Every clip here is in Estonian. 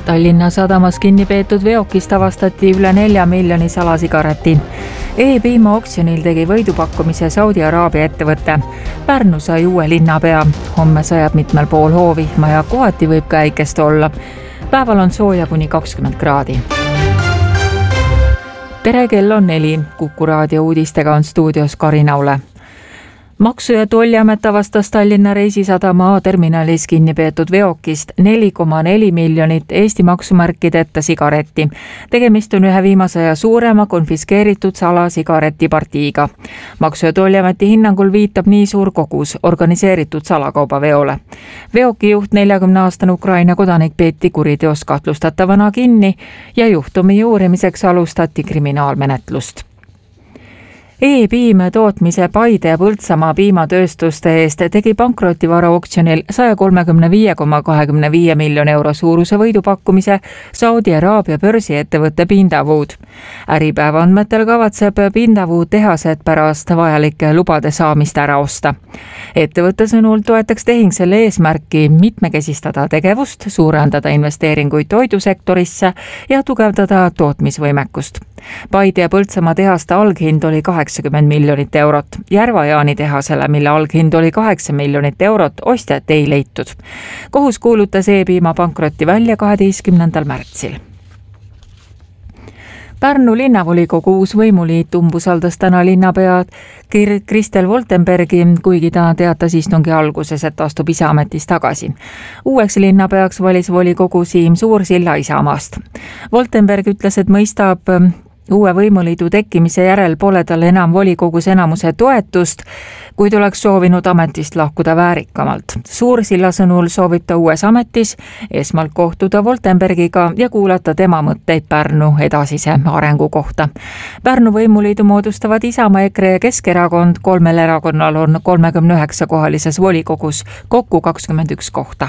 Tallinna sadamas kinni peetud veokist avastati üle 4 miljoni salasigareti. E-piima oksjonil tegi võidupakkumise Saudi Araabia ettevõte. Pärnu sai uue linnapea. Homme sajab mitmel pool hoovihma ja kohati võib ka äikest olla. Päeval on sooja kuni 20 kraadi. Tere, kell on 4. Kuku raadio uudistega on stuudios Karin Aule. Maksu- ja Tolliamet avastas Tallinna Reisisadama A-terminalis kinni peetud veokist 4,4 miljonit Eesti maksumärkideta sigaretti. Tegemist on ühe viimase aja suurema konfiskeeritud salasigaretipartiiga. Maksu- ja Tolliameti hinnangul viitab nii suur kogus organiseeritud salakaubaveole. Veokijuht 40-aastane Ukraina kodanik peeti kuriteos kahtlustatavana kinni ja juhtumi uurimiseks alustati kriminaalmenetlust. E-piime tootmise Paide ja Põltsamaa piimatööstuste eest tegi pankrotivara oksjonil 135,25 miljoni euro suuruse võidupakkumise Saudi Araabia börsiettevõtte Pindavood. Äripäeva andmetel kavatseb Pindavood tehased pärast vajalike lubade saamist ära osta. Ettevõtte sõnul toetaks tehing selle eesmärki mitmekesistada tegevust, suurendada investeeringuid toidusektorisse ja tugevdada tootmisvõimekust. Paide ja Põltsamaa tehaste alghind oli 80 miljonit eurot. Järva-Jaani tehasele, mille alghind oli 8 miljonit eurot, ostjat ei leitud. Kohus kuulutas E-piima pankrotti välja 12. märtsil. Pärnu linnavolikogu uus võimuliit umbusaldas täna linnapead Kristel Woltenbergi, kuigi ta teatas istungi alguses, et astub ise ametis tagasi. Uueks linnapeaks valis volikogu Siim Suursilla Isamaast. Woltenberg ütles, et mõistab uue võimuliidu tekkimise järel pole tal enam volikogus enamuse toetust, kuid oleks soovinud ametist lahkuda väärikamalt. Suursilla sõnul soovib ta uues ametis esmalt kohtuda Woltenbergiga ja kuulata tema mõtteid Pärnu edasise arengu kohta. Pärnu võimuliidu moodustavad Isamaa, EKRE ja Keskerakond. 3 erakonnal on 39-kohalises volikogus kokku 21 kohta.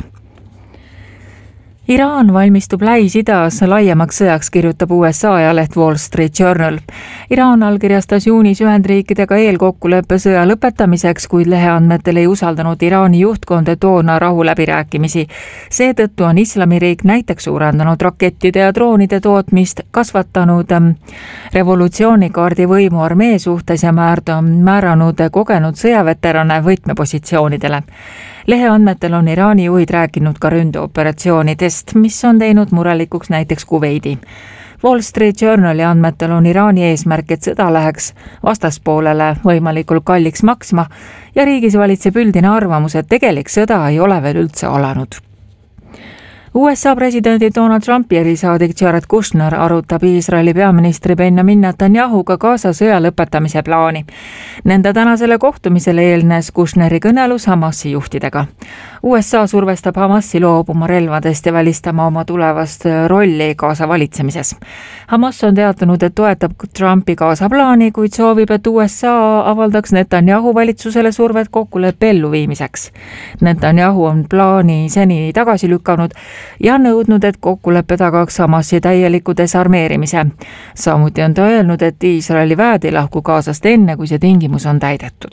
Iraan valmistub Lähis-Idas laiemaks sõjaks, kirjutab USA ajaleht Wall Street Journal. Iraan allkirjastas juunis Ühendriikidega eelkokkuleppe sõja lõpetamiseks, kuid leheandmetel ei usaldanud Iraani juhtkonda toona rahuläbirääkimisi. Seetõttu on Islamiriik näiteks suurendanud rakettide ja droonide tootmist, kasvatanud revolutsioonikaardi võimu armee suhtes ja määranud kogenud sõjaveterane võtmepositsioonidele. Leheandmetel on Iraani juhid rääkinud ka ründeoperatsioonidest, mis on teinud murelikuks näiteks Kuveidi. Wall Street Journali andmetel on Iraani eesmärk, et sõda läheks vastaspoolele võimalikult kalliks maksma ja riigis valitseb üldine arvamus, et tegelik sõda ei ole veel üldse alanud. USA presidendi Donald Trumpi erisaadik Jared Kushner arutab Iisraeli peaministri Benjamin Netanyahuga Gaza sõja lõpetamise plaani. Nende tänasele kohtumisele eelnes Kushneri kõnelus Hamasi juhtidega. USA survestab Hamasi loobuma relvadest ja välistama oma tulevast rolli Gaza valitsemises. Hamas on teatanud, et toetab Trumpi Gaza plaani, kuid soovib, et USA avaldaks Netanyahu valitsusele survet kokkuleppe elluviimiseks. Netanyahu on plaani seni tagasi lükanud ja nõudnud, et kokkulepe tagaks Hamasi täieliku desarmeerimise. Samuti on ta öelnud, et Iisraeli väed ei lahku Gazast enne, kui see tingimus on täidetud.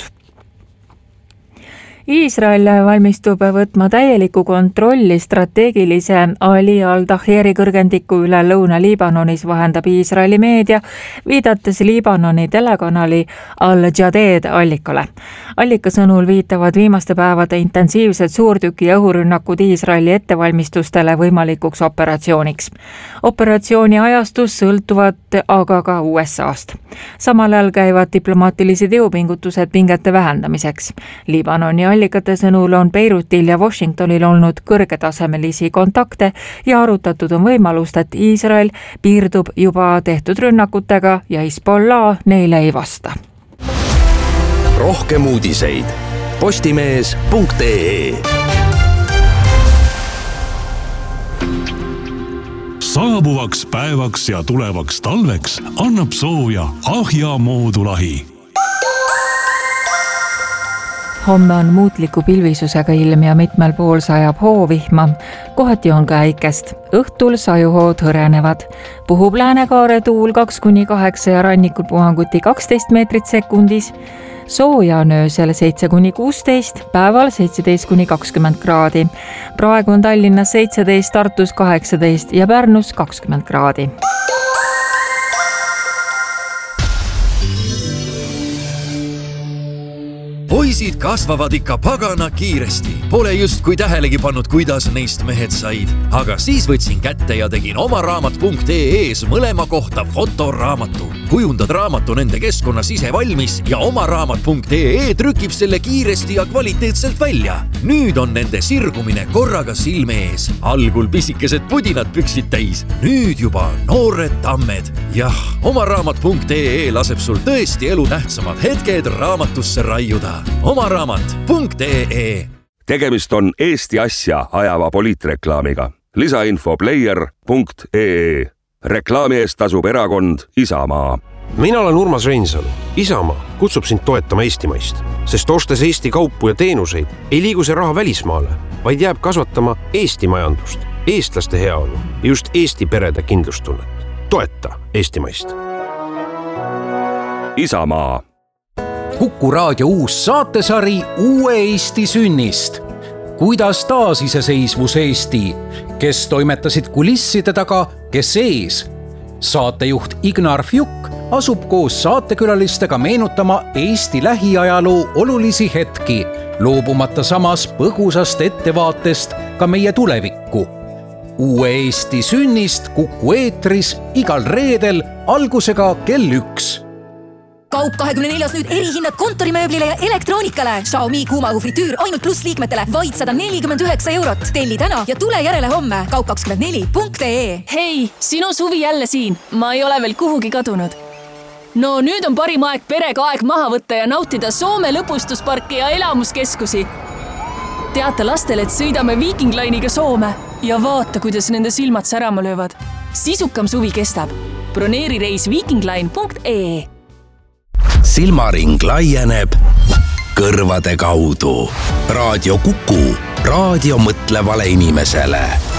Iisrael valmistub võtma täielikku kontrolli strateegilise Ali al-Tahiri kõrgendiku üle Lõuna-Liibanonis, vahendab Iisraeli meedia, viidates Liibanoni telekanali Al-Jaded allikale. Allika sõnul viitavad viimaste päevade intensiivsed suurtüki ja õhurünnakud Iisraeli ettevalmistustele võimalikuks operatsiooniks. Operatsiooni ajastus sõltuvad aga ka USA-st. Samal ajal käivad diplomaatilised jõupingutused pingete vähendamiseks. Liibanoni allikate sõnul on Beirutil ja Washingtonil olnud kõrgetasemelisi kontakte ja arutatud on võimalust, et Iisrael piirdub juba tehtud rünnakutega ja Hezbollah neile ei vasta. Rohkem uudiseid postimees.ee. Saabuvaks päevaks ja tulevaks talveks annab sooja Ahja moodulahi. Homme on muutliku pilvisusega ilm ja mitmel pool sajab hoovihma. Kohati on ka äikest. Õhtul sajuhood hõrenevad. Puhub läänekaare tuul 2-8 ja rannikul puhanguti 12 meetrit sekundis. Sooja on öösel 7-16, päeval 17-20 kraadi. Praegu on Tallinnas 17, Tartus 18 ja Pärnus 20 kraadi. Poisid kasvavad ikka pagana kiiresti. Pole justkui tähelegi pannud, kuidas neist mehed said. Aga siis võtsin kätte ja tegin omaraamat.ee-s mõlema kohta fotoraamatu. Kujundad raamatu nende keskkonnas ise valmis ja omaraamat.ee trükib selle kiiresti ja kvaliteetselt välja. Nüüd on nende sirgumine korraga silme ees. Algul pisikesed pudinad püksid täis. Nüüd juba noored tammed. Jah, omaraamat.ee laseb sul tõesti elu tähtsamad hetked raamatusse raiuda. omaraamat.ee. Tegemist on Eesti asja ajava poliitreklaamiga. Lisainfo player.ee. Reklaami eest tasub erakond Isamaa. Mina olen Urmas Reinsalu. Isamaa kutsub sind toetama eestimaist, sest ostes Eesti kaupu ja teenuseid ei liigu see raha välismaale, vaid jääb kasvatama Eesti majandust, eestlaste heaolu ja just Eesti perede kindlustunnet. Toeta eestimaist. Isamaa. Kuku raadio uus saatesari Uue Eesti sünnist. Kuidas taasiseseisvus Eesti? Kes toimetasid kulisside taga, kes ees? Saatejuht Ignar Fjuk asub koos saatekülalistega meenutama Eesti lähiajaloo olulisi hetki, loobumata samas põgusast ettevaatest ka meie tulevikku. Uue Eesti sünnist Kuku eetris igal reedel algusega kell 1. Kaup 24 nüüd erihinnad kontorimööblile ja elektroonikale. Xiaomi kuumaõhufritüür ainult pluss liikmetele vaid 149 €. Telli täna ja tule järele homme. Kaup24.ee. Hei, sinu suvi jälle siin. Ma ei ole veel kuhugi kadunud. No nüüd on parim aeg perega aeg maha võtta ja nautida Soome lõbustusparki ja elamuskeskusi. Teate lastele, et sõidame Viking Line'iga Soome ja vaata, kuidas nende silmad särama löövad. Sisukam suvi kestab. Broneeri reis vikingline.ee. Silmaring laieneb kõrvade kaudu. Raadio Kuku, raadio mõtlevale inimesele.